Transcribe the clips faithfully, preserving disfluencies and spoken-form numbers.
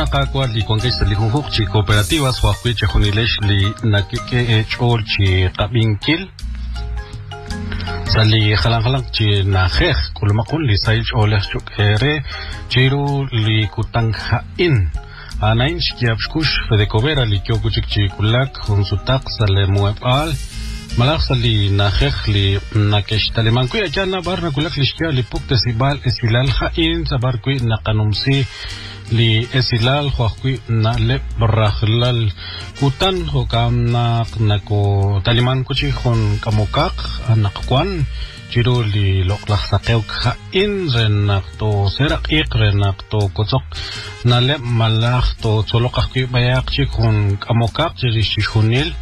naqaqwa li conquista li junjuq chi cooperativas huaqui chejunilesh li nakike chol chi qabinkil sali halang halang chi najej kulmakun li sai chole chukere chiru li kutanghain anain shkiapshkush fedecovera li kyokuchik chi kulak hunsutak sale muepal malak sali najej li nakesh talemanku ya na barna kulak li shkia li pukte sibal esilal hain sabarkui naqanumsi li esilal huaqui na le barrahlal kutan hokam na nako taliman kuchi hon kamokak anakwan chiru li loklak sakeuk hain renak to serak ik renak to kotsok na le malak to tsolokak kui bayak chik hon kamokak chiri shishunil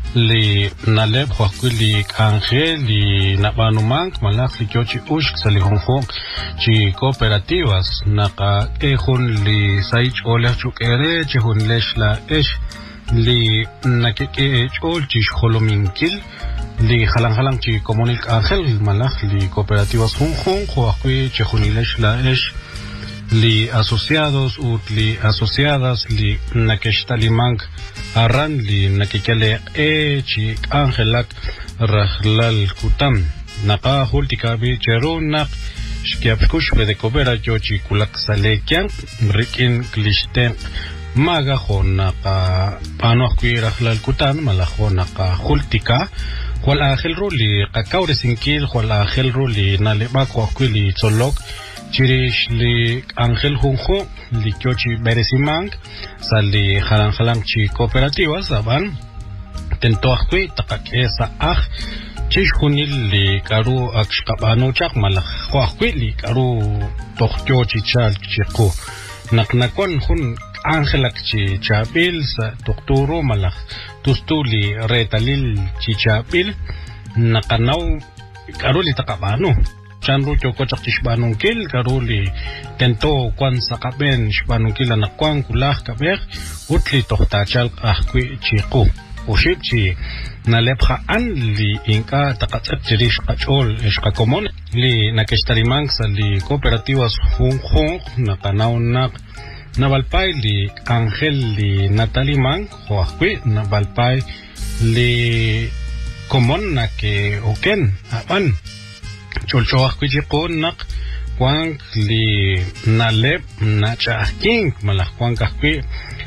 li naleb huaqui li kanje li nabanumang malak li kyochi ushk sali honjo chi cooperativas naqa ehun li saich oleh chukere chihun lesh la esh li nakeke chol chi kholominkil li halang halang chi komunik angel malak li cooperativas honjo huaqui chihun lesh la esh li asociados ut li asociadas li nakeshtalimang aran li nakikele e chi angelak rahlal kutam naqa hultikabi cherunak shkiapkush fedecovera yo chi kulak salekian rikin klishten maga honaqa panoqui rahlal kutam malajo naqa hultika wal akhil ruli qakaure sinkil wal akhil ruli nalebak li tsolok chirish li angel junjo li kyochi beresimang sali halang halang chi cooperativas aban tento akui takake sa ah chish hunil li karu akshkabano chak malak huakui li karu tokyo chi chal chiku naknakon hun angelak chi chabil sa doktoro malak tustuli retalil chi chabil nakanaw karu li takabano chanru choko chak shbanun kil karuli tento kwan sakaben shbanun kil anakwan kulah kabek utli tohtachal ahkui chiku ushib chi nalepha an li inka takatsat chirish kachol eshkakomon li nakeshtarimang sa li cooperativas junjong nakanaunak nabalpay li angel li natalimang huakui nabalpay li komon na ke oken aban cholchoak kuchikon nak kwang li nalep na chahking malak kwang kakwi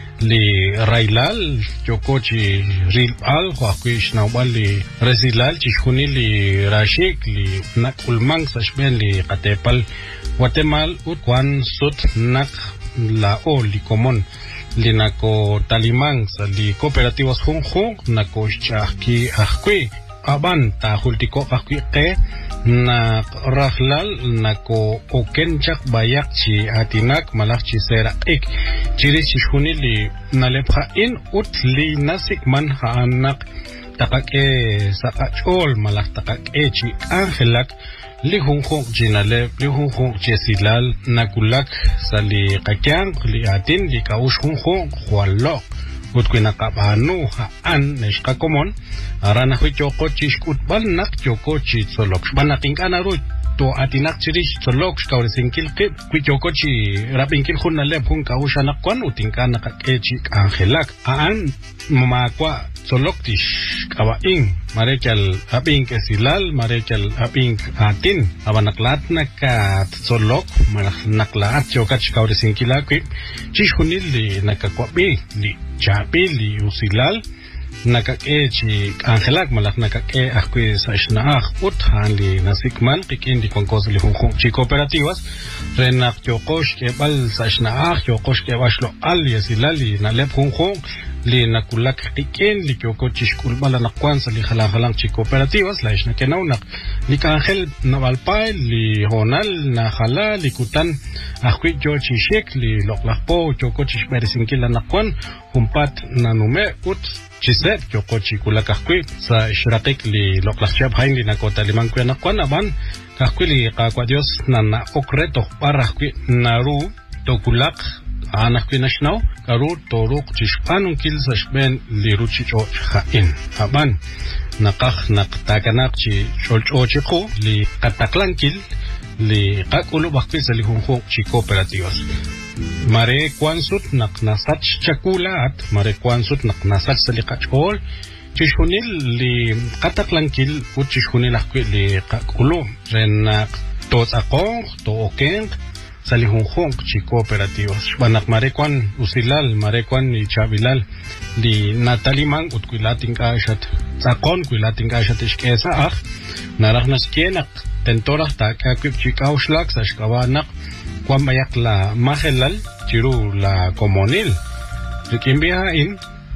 li railal chokochi rilal huakwi shnawbal li resilal chishkuni li rashik li nak ulmang sashben li katepal Guatemal ut kwan sut nak la o li komon li nako talimang sa li cooperativas junjung nako chahki ahkwi aban ta hultiko ahkwi ke na rahlal nako okenchak bayak chi atinak malak chi sera ik chiri chishuni li nalepha in utli nasik man haanak takake sakachol malak takake chi angelak li hunjong jinalep li hunjong chesilal nakulak sali kakyang li atin li kaush hunjong hualok utkwina kabanu haan neshka komon arana hui choko chishkut bal nak choko chi tsolok banating kanaru to atinak chirish tsolok shkaure sinkil ke kui choko chi rapinkil hun nalep hun kausha nakwan utingka nakakechi angelak aan mamakwa tsolok tish kawaing marechal apink esilal marechal apink atin abanaklat naka tsolok naklat choka chkaure sinkila kui chishkunil li nakakwabi li chapi li usilal nakake chi angelak malak nakake akui sashnaah uthan li nasikmal kikin di konkos li hunjung chi cooperativas renak chokosh ke bal sashnaah chokosh ke bashlo al yesilal li nalep hunjung li nakulak kikin li choko chishkul bala nakwan sa li halang chi cooperativas la ishna kenaunak li kangel nabalpay li honal na hala li kutan akui jo chishik li loklakpo choko chishmerisinkila nakwan humpat nanume ut chiset choko chikula kakui sa shrakik li loklakchab hain li nakota limang kuya nakwan aban kakui li kakwa dios na na okreto parakui naru tokulak anak pinashnaw karu toruk chishpanun kil sashben li ruchicho hain aban nakak naktakanak chi cholcho chiko li kataklan kil li kakulu bakpi sa li hunjung chi cooperativas mare kwansut nak nasach chakulat mare kwansut nak nasach salikachol chishunil li qataklankil uchishunil akwi li qakulu ren tos akong to okeng salihunjong chi cooperativas banak mare kwan usilal mare kwan ni chabilal li nataliman utkuilatin kashat sakon kuilatin kashat iskesa ah narahnas kienak tentorah ta kakwip chikauslak sashkawanak kwan bayak la mahelal chiru la comunil rikimbia in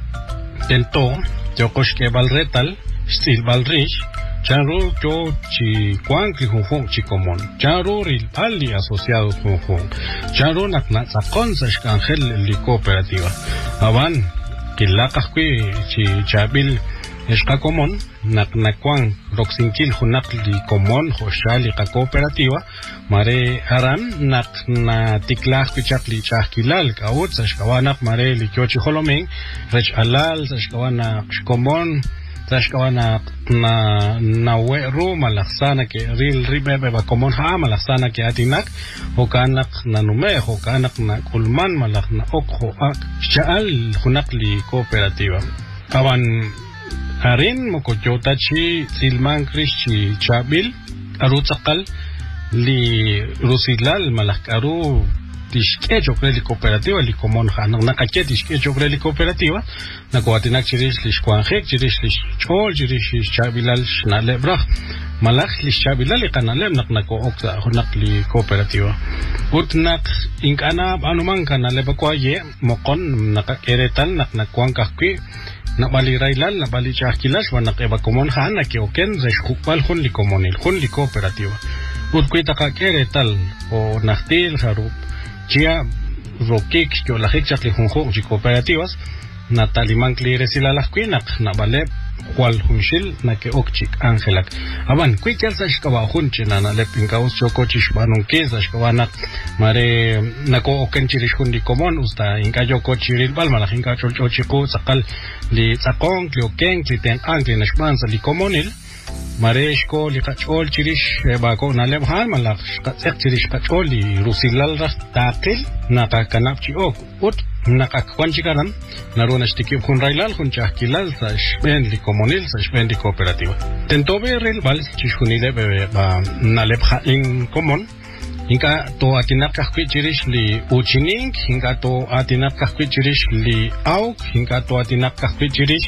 tento jokosh ke balretal stil balrish chanro yo chi kwan ki hunjong chi común chanro ril pali asociado hunjong chanro nak na sakon sashkangel li cooperativa aban kilakah kwi chi chabil Eshka común, nak nakwan roxinkil hunak li común hoshali ka cooperativa, mare aram nak na tiklah pichak li chahkilal kaut sashkawanak mare li kyochi holomeng, rech alal sashkawanak común, sashkawanak na na weru malaksana ke ril ribebe ba común ha malaksana ke atinak, hokanak na nume hokanak na kulman malak na okho ak shaal hunak li cooperativa. Kawan Arin mokoyotachi silman krishi chabil arutzakal li rusilal malakaru tishke chokreli cooperativa li komon hanang nakache tishke chokreli cooperativa nakuatinak chirish lish kwanjek chirish lish chol chirish lish chabilal shnalebrah malak lish chabilal ikanalem nak nako oksa hunak li cooperativa utnak inkana anuman kanaleba kwaye mokon nakakeretal nak nakwang kakwi na bali railal na bali chahkilas wa nak eba komon han na ke oken resh khupal khun li komonil khun li cooperativa ut kuita ka kere tal o nachtil harup chia rokik yo la hekchak li khunjo ji cooperativas na taliman klire silalas kwinak na bale kwal hunshil na ke okchik angelak aban kuikel sashkawa hunchina na lepinkaus chokochish banun keza shkawana mare nako okenchirish hundi komon usta inkayo kochiril balmala hinka cholchochiku sakal li sakong li okeng li ten angli nashmansa li komonil mareshko li kachol chirish bako na lebhan malak katsek chirish kachol li rusilal ras takil nakakanap chi ok ut nakakwanchikaran naruna shtikib kun railal kun chahkilal sa shben li komunil sa shben li cooperativa tentobe rel bal chishunile bebe ba nalebha in komon inka to atinak kahkwi chirish li uchining inka to atinak kahkwi chirish li auk inka to atinak kahkwi chirish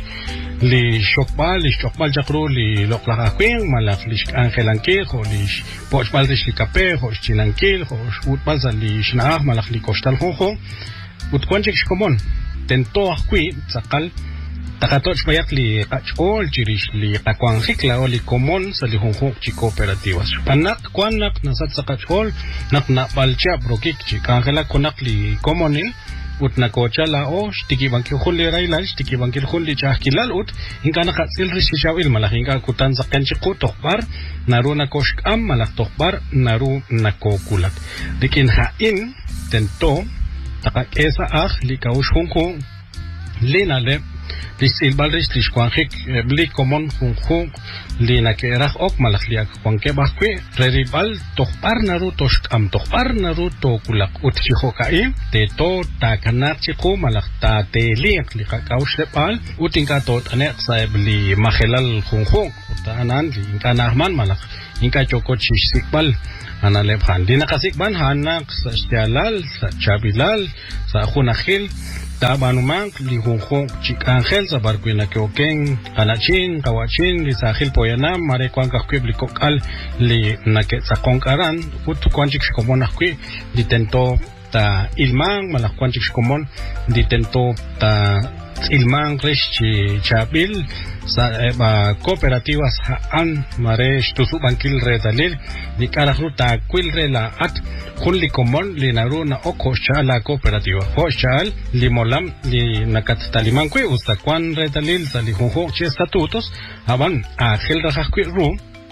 li shokbal li shokbal jakru li loklakakwing malak li angelankil ho li pochbal li kape ho chinankil ho utbal li shnaah malak li kostal ho utkonchik shkomon tento akwi sakal takatoch bayak li kachol chirish li kakwanjik la oli komon sa li hunjok chi cooperativas panak kwanak nasat sa kachol nak na balcha brokik chi kangela konak li komonil ut nakocha la o shtiki banki khulli railal shtiki banki khulli chahkilal ut inka nakatsil rishi shawil malak inka kutan zakanchi ko tokbar naru nakoshk am malak tokbar naru nakokulak dikin hain tento takak esa ah li kaush hunko lina le lisil balris lish kwanjik bli komon hunko lina ke erah ok malak liak kwanke bakwe reribal tokbar naru toshk am tokbar naru to kulak utchiho kai te to takanak chiko malak ta te liak li kakaush lepal utinka to tanek saib li mahelal hunko utanan li inka nahman malak inka chokochish sikbal ana lebhan dina kasikban hanak sa stialal sa chabilal sa khunahil tabanuman li hunjong chik angel sa barkwina ke okeng anachin kawachin li sahil poyanam mare kwan kakwib li kokal li naket sa kongkaran ut kwanchik shkomon akwi li tento ta ilmang malak kwanchik shkomon li tento ta ilmang resh chi chabil sa eba cooperativas haan mare shtusu bankil re dalil li karahru ta kwil re la at kun li komon li naru na oko shala cooperativa ho shal li molam li nakat taliman kwe usta kwan re dalil sa li hunho chi statutos aban a gel rajah kwi ru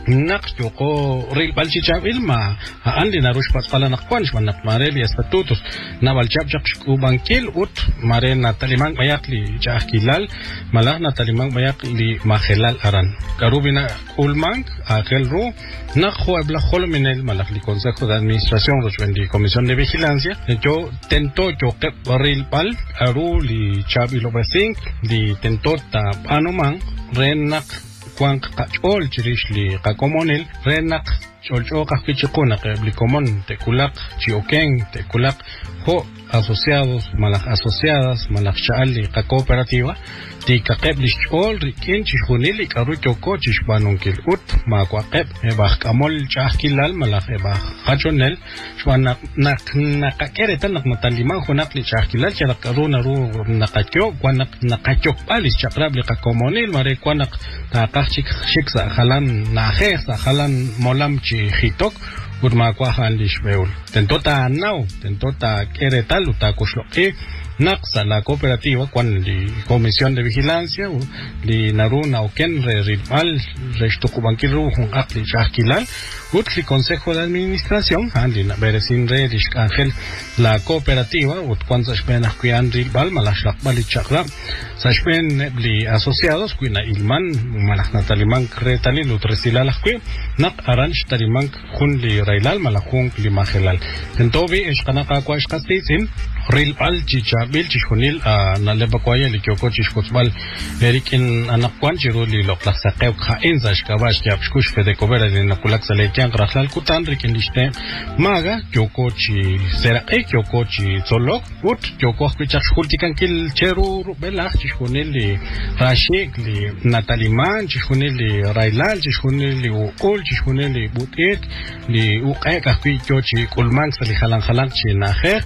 nak yoko real balchichab ilma andi narush patqala naqwanch manak mareli estatutos na balchab chaq ubankil ut mare na talimang mayakli chaqilal malah na talimang mayakli majelal aran karubina ulmang akelru na juebla holminel malah li consejo de administración los vendi comisión de vigilancia yo tento yo que real pal aru li chabi lo besing li tento ta panomang renak Juan Cachol, Chirishli, Cacomonel, Renak, Cholcho, Cachichicona, Blicomon, Teculak, Chioken, Teculak, Jo, asociados, malak asociadas, malak Chali, Cooperativa, Ticaceblich, Ol, Rikin, Chihunili, Carucho, Cochis, Banunkil, Ut, Maquacep, Ebach, Camol, Chahkilal, Malak, Ebach, Hachonel, Schwanak, Nakakeretan, Nataliman, Honakli, Chahkilal, Charakaruna, Nakakyo, Guanak, Nakakyo, Palis, Chakrabli, Cacomonil, Marequanak, Takachik, Shiksa, Halan, Najesa, Halan, Molam, Chihitok, Urmaquahan, Lishbeul. Tentota now, Tentota Keretal, Utakushloque. Naxa la cooperativa cuando la comisión de vigilancia li naruna o ken re rival resto cubanquiru un apli chakilal utli consejo de administración andi na beresin re ángel la cooperativa ut cuando se ven acuyan rival malashak bali chakra se ven li asociados cuina ilman malak nataliman retali lutresilal akui nak aranj taliman kun li railal malakun li majelal entobi es kanaka kwa eskasisin rival chicha bil chishunil a naleba kwaya li kyoko chishkotsbal erikin anakwan chiruli loklak saqew khain zash kabash ki apshkush fede kobera de nakulak salekian rakhlal kutan rikin liste maga kyoko chi seraqe kyoko chi zolok ut kyoko khpichak shultikan kil cheru belach chishunil li rashik li nataliman chishunil li railal chishunil li ukul chishunil li butit li uqe kahpi kyochi kulman sali khalan khalan chi naher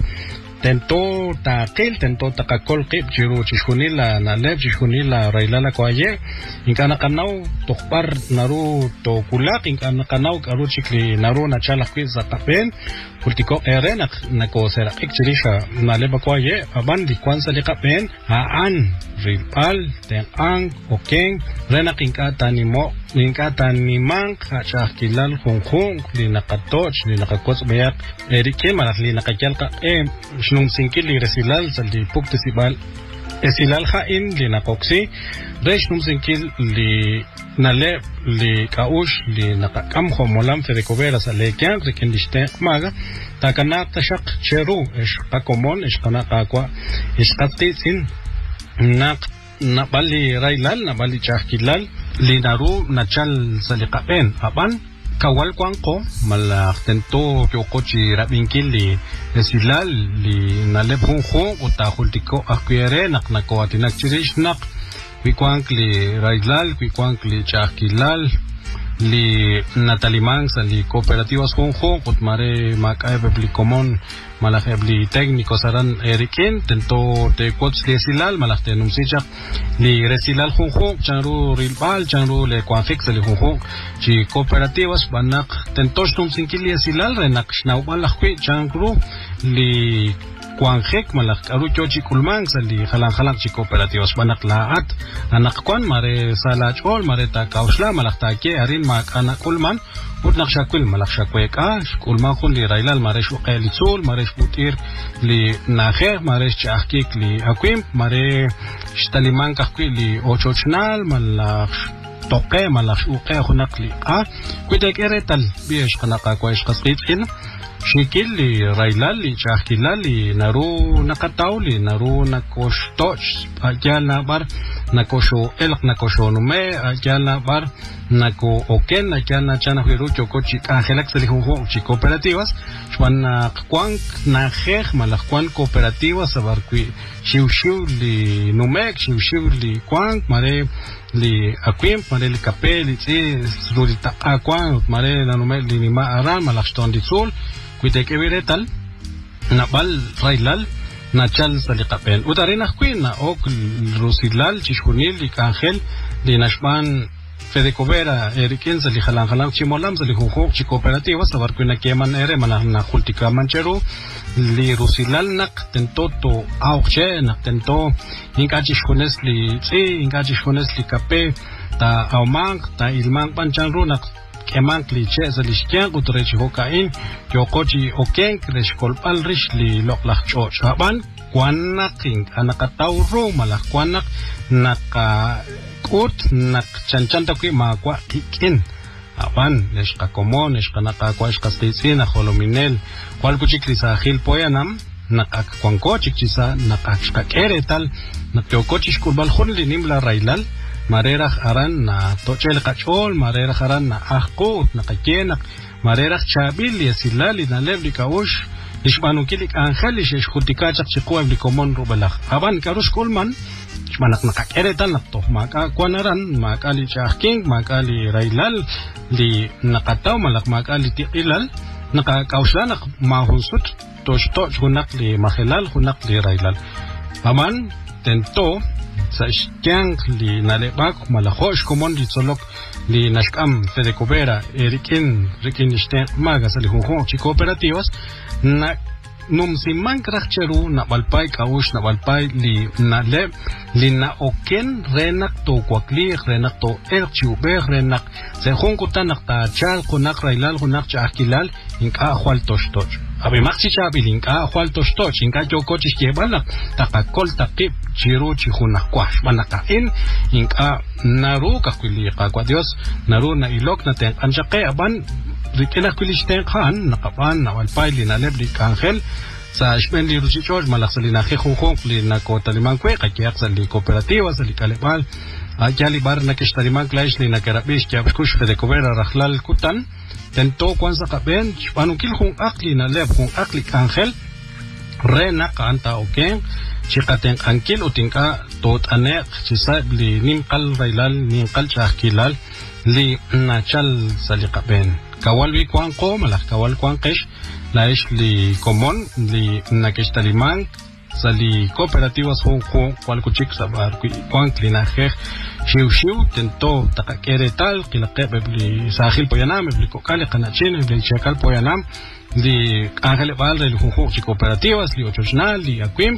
tento taqil tento taqakol qib chiru chishunila naleb chishunila railala kwaye inkana kanau toqpar naru to kulaq inkana kanau karu chikli naru na chala quiz zaqapen pultiko erenak nako sera ikchirisha naleba kwaye abandi kwanza liqapen aan ripal ten ang okeng renak inkata nimo inkata nimang chakilal khungkhung li naqatoch li naqakots bayak erike marak li naqakyalqa em nung singkil li resilal sa li puktisibal esilal hain li nakoksi resh nung singkil li nale li kaush li nakakam homolam fede kobera sa lekyan rikin liste maga takana tashak cheru esh kakomon esh kana kakwa esh katitsin nak nabali railal nabali chahkilal li naru nachal sa liqapen aban kawal kwangko malak tento kyokochi rabinkil li esilal li nalebhunjo utahultiko akyere nak nako atinak chirish nak kwikwank li railal kwikwank li chakilal li natalimang sa li cooperativas junjo kutmare makay bebli komon malak ebli técnico saran erikin tento te quotes li esilal malak te numsichak li resilal junjo chanru rilbal chanru le kwanfix li junjo chi cooperativas banak tentos numsinkil li esilal renak shnawbal lakwi chanru li Juanjek malak arucho chikulman sali halang halang chi cooperativas banak laat anak kwan mare salachol mare ta kausla malak ta ke arin mak anak kulman ut nakshakul malak shakweka kulman khun li railal mare shuqel sul mare shutir li naher mare chahkik li akwim mare shtaliman kahkwi li ochochnal malak toqe malak shuqe khunak li a kwitek eretal biesh khanaka kwaish qasqitkin shikil li railal li chahkilal li naru nakataw li naru nakoshtoch akyala bar nakosho elk nakosho nume akyala bar nako oken akyala chana hiru chokochi angelak selihunjo chi cooperativas shwan kwan najej malak kwan cooperativas abarkui shiushiu li numek shiushiu li kwan mare li akwim mare li kapel li tsi rurita akwan mare nanume li nima aran malak shton di sul kuitek eviretal nabal railal nachal saliqapen udarin akwin na ok rusilal chishunil li kangel li nashman fede kobera erikin sali halang halang chimolam sali hunjo chi cooperativa sabar kuina keman ere mana na kultika manchero li rusilal nak tentoto auche nak tento inka chishunes li tsi inka chishunes li kape ta aumang ta ilmang panchanru nak keman li che sa li shkian utre chi hokain yokochi oken kresh kolpal rish li loklach cho chaban kwanaking anakatauro malak kwanak naka ut nak chanchanta kwi makwa kikin aban neshka komon neshka naka kwa shka stitsina holominel kwal kuchikli sa hil poyanam nakak kwanko chikchisa nakak shka keretal nakyokochish kurbal khunli nimla railal mareraj aran na tochel kachol mareraj aran na ahqut nakakenak mareraj chabil yasilali na lebli kaush lishmanu kilik angelish eshutikachak chikuab likomon rubalaj aban karush kulman manak nakakeretan nakto maka kwanaran makali chahking makali railal li nakataw malak makali tiilal nakakauslan mahunsut toshto hunak li mahelal hunak li railal aman tento sa iskang li nalebak malahosh komon li tsolok li nashkam Fede Covera erikin rikin isten magas li hunho chi cooperativas na num simang krakcheru na balpay kaush na balpay li na le li na oken renak to kwakli renak to erchiube renak se hunkutan nakta chal kunak railal kunak chakilal inka khwal toshtoch abi maxi chabil inka khwal toshtoch inka jokochis kebala takakol takip chiru chihunak kwash banaka in inka naru kakwili kwa Dios naru na ilok na ten anjake aban rikela kwilisten khan nakapan na walpay li na lebli kangel sa ispen li rusi choj malak sa li na khekhukhok li na ko taliman kwe kakiyak sa li kooperativa sa li kalibal ajali bar na kishtaliman klaish li na karabish kya kush Fede Covera rakhlal kutan tento kwanza kaben panukil khung akli na leb khung akli kangel re na kanta oken chikaten ankil utinka tot ane chisa li nimqal railal nimqal chakilal li nachal salikaben kawalwi kwanko malak kawal kwankesh laish li komon li nakishtaliman sali cooperativas honjo kwal kuchik sabar kwan klinajej shiu shiu tento takakere tal kilaqeb li sahil poyanam li kokale qanachin li chakal poyanam li angel bal del honjo chi cooperativas li ochosnal li akwim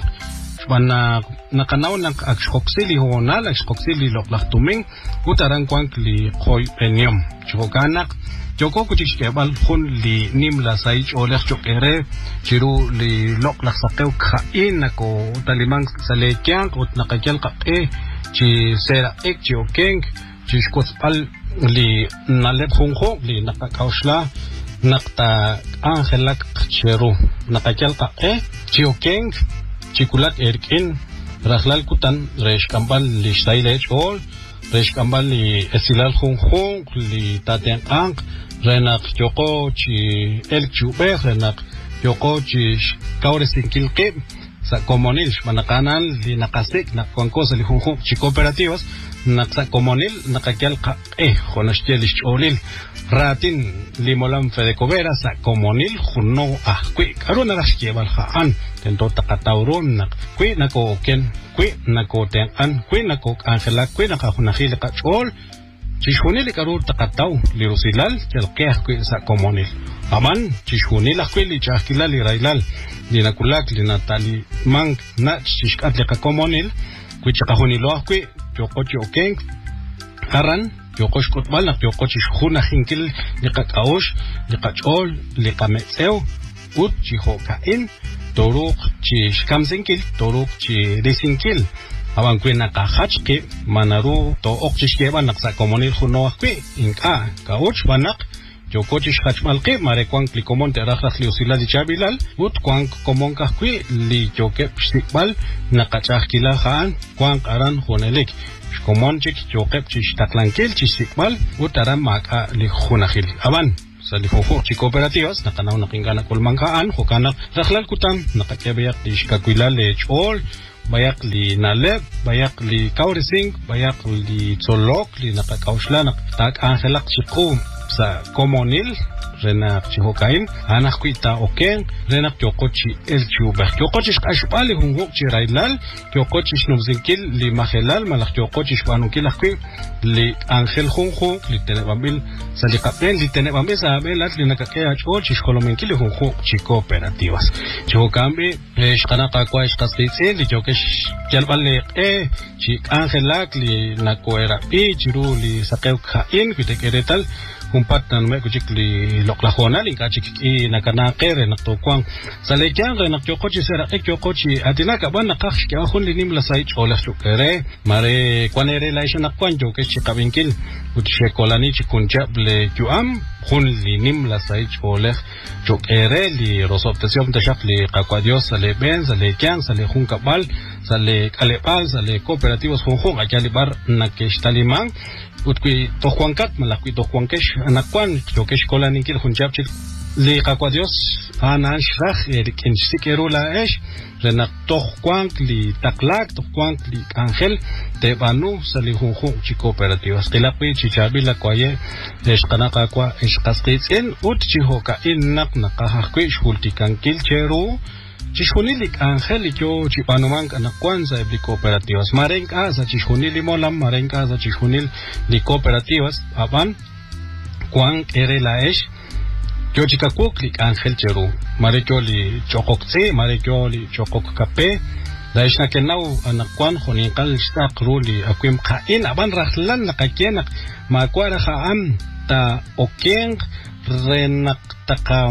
wana nakanaw nak akxoxili honal akxoxili loqlaqtuming utaran kwan li qoy penium chokanak Joko kuchik kebal khun li nimla saich oleh chokere chiru li lok laksakeu khain nako talimang salekyang ut nakakyal qaqe chi sera ek chi okeng chi shkospal li naleb khungho li nakakaushla nakta angelak chiru nakakyal qaqe chi okeng chi kulat erkin rahlal kutan resh kambal li shailech ol resh kambal li esilal khungho li taten ang renak yoko chi el chube renak yoko chi kaure sinkil ke sa comunil manakanan li nakasik na konkosa li hunhu chi cooperativas naksa comunil nakakyal ka eh honashtielish olil ratin li molam Fede Covera sa comunil hunno ah kwi karuna rashkiebal haan tento takatauron nak kwi nako ken kwi nako ten an kwi nako angela kwi nakahunahil ka chol chishunil karur takataw li rusilal chelqeh kwi sa comunil aman chishunil akwi li chahkila li railal li nakulak li natali mang na chishkat li ka comunil kwi chakahunilo akwi yokochi okeng haran yokosh kutbal nak yokochi shuna hinkil li kakaush li kachol li kametseu ut chihokain toruk chishkamsinkil toruk chirisinkil aban kwi nakahachki manaru to okchishkeba naksa comunil huno akwi inka kauch banak yokochish hachmalqi mare kwan kli komon terajaj li usila di chabilal ut kwan komon kahkwi li yoke psikbal nakachahkila haan kwan aran hunelik komon chik yoke chishtaklankil chisikbal ut aran maka li hunahil aban sa li huhu chi cooperativas nakanaw nakingana kulmangkaan hukanak rahlal kutam nakakyabayak di shikakwilal le chol bayak li naleb bayak li kaurising bayak li tsolok li nakakaushla nak angelak chiku sa comunil renak chihokain anak kuita oken renak yokochi el chubah yokochi ashbali hungo chi railal yokochi snubzinkil li mahelal malak yokochi shbanukil akwi li angel hungo li tenebambil salikapen li tenebambil sa belat li nakakaya chochi shkolomenkil hungo chi cooperativas chihokambi shkanaka kwa shkastitsi li yokesh kyalbale e chi angelak li nakoera pi chiru li sakeu khain kuitekeretal humpat na me kuchik li loklahona li kachik i nakana kere naktokwang sa lekyang re nakyokochi sera ekyokochi atinaka ban nakaksh kya hun li nim la sai chola chukere mare kwanere la isha nakwan jo ke chikabinkil utche kolani chikuncha ble kyuam hun li nim la sai chola chukere li rosoptasyom tashak li qakwadios le ben sa lekyang sa le hun kabal sa le kalebal sa le cooperativos junjun akalibar nakeshtalimang utki tojuankat malakwi tojuankesh anakwan yokesh kolaninkil junchapchik li qakwadios anash raj erikin sikerula esh renak tojuank li taklak tojuank li angel tebanu sali junjun chi cooperativas qilaqwi chichabila kwaye esh qanaqa kwa esh qasqitsin utchi hoka innak naqahaqwi shultikankil cheru Chishunilik Angel yo chipanuman anakwanza de cooperativas. Marenka sa chishunili molam, marenka sa chishunil de cooperativas. Aban kwan ere la esh. Yo chikakuklik Angel cheru. Marekyo li chokokse, marekyo li chokok kape. La esh na kenau anakwan honinkal stak ruli akwim kain. Aban rahlan nakakienak makwara haam ta okeng. Renak taka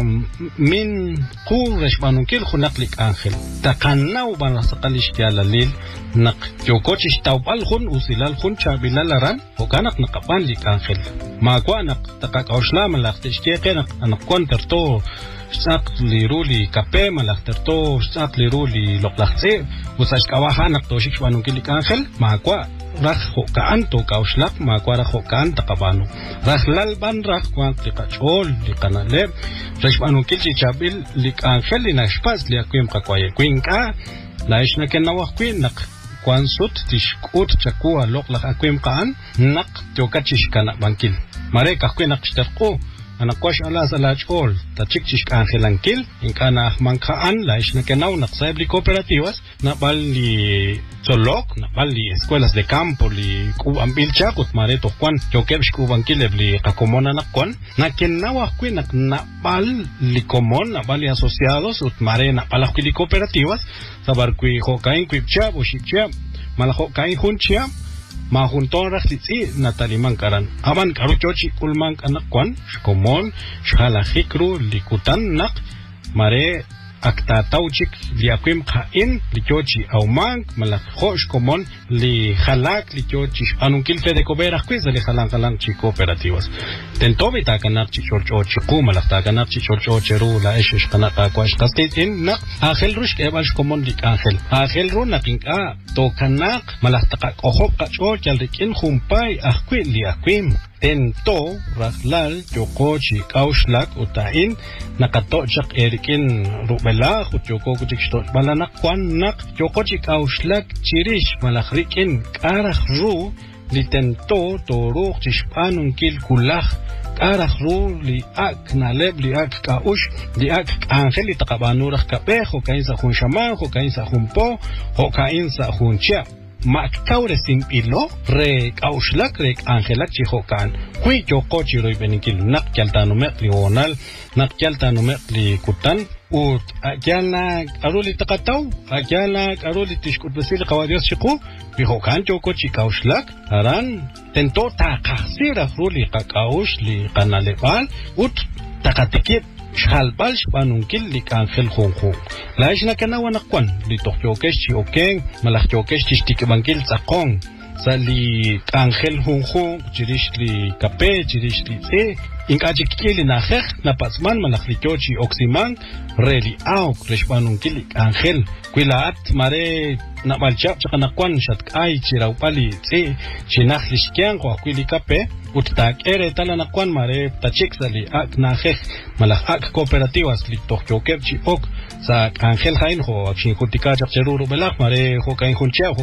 min kuresh banunkil khunaklik Angel takanau ban sakalish kyalalil nak jokochish tawbal khun usilal khun chabilalaran okanak nakapan lik Angel makwa nak takakaushla malaktish kenak anak konterto sak liruli kape malakterto sak liruli loklaxse usash kawahanak toshik banunkil lik Angel makwa raj hokaan to kaushlak makwara hokaan takabano raj lalban raj kwang tikachol likanaleb raj banukil chichabil lik Angel linashpas liakwim kakwaye kwinka laish na kenawak kwinak kwansut tishkut chakua loklak akwim kaan nak tiokachish kana bankil mare kakwinak shterko anakwash ala salachol tachikchish Angel ankil inkana mankaan laish na kenaw naksaib li cooperativas na bali Solok, nabali escuelas de campo li kuban bilchakut mare tojuan yokebsh kuban kilebli akomona nakon na kenawa kwinak nabal li komon nabali asociados ut mare nabal li cooperativas sabar kui hokain kwipcha boshipcha mala hokain hunchia ma junton raslitsi nataliman karan aban karuchochi kulman anakwan shkomon shala hikru likutan nak mare akta tauchik liakwim khain lichochi auman malak khosh komon li khalak lichochi anunkil fede kobera quiz li khalan khalan chi cooperativas tentobi ta kanak chi chorcho chi kumalak ta kanak chi chorcho cheru la eshish kanaka kwash qastit in nak Angel rush kebash komon lik Angel Angel ru nakinka to kanak malak ta qohop qacho chalrikin khumpai akwil liakwim tento raslal chokochi kaushlak utain nakato chak erikin rubela choko kuchik shtot balanak kwanak chokochi kaushlak chirish malakrikin karah ru litento toruk chishpanun kil kulak karah ru li ak naleb li ak kaush li ak Angel li takabanurah kape ho kain sa hun shaman ho kain sa hun po ho kain sa hun chia Maktaure simpilo re kaushlak re Angelak chihokan hui joko chiroi benikil nak kyaltanu metli onal nak kyaltanu metli kutan ut akyala aruli takataw akyala aruli tishkut basil qawadios chiqu bihokan joko chikauslak aran tento takasira ruli qakaush li qanalebal ut takatikit Shalbal shpanunkil li Angel junjun. La ishna kenawa nakwan li tokyokesh chi okeng malak yokesh chishtik bankil tsakong sa li Angel junjun chirish li kape chirish li tse inkaji kikili na khekh na pasman malak li kyochi oksiman re li auk reshpanunkil li Angel kwilaat mare na balchap chaka nakwan shat ay chiraw pali tse chinakh lishkyan kwa kwili kape uttak ere tala nakwan mare tachik sali ak na khekh malak ak cooperativas li tokyo kepchi ok sa Angel hain ho akshin kutika chak cheruru belak mare ho kain hunchia